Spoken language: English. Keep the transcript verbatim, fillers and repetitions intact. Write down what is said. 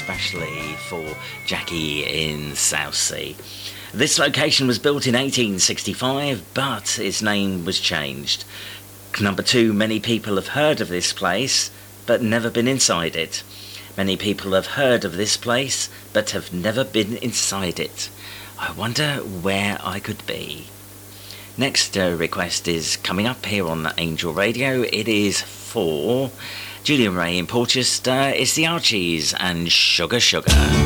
especially for Jackie in Southsea. This location was built in eighteen sixty-five, but its name was changed. Number two, many people have heard of this place, but never been inside it. Many people have heard of this place, but have never been inside it. I wonder where I could be. Next uh, request is coming up here on the Angel Radio. It is for Julian Ray in Portchester. It's the Archies and Sugar Sugar.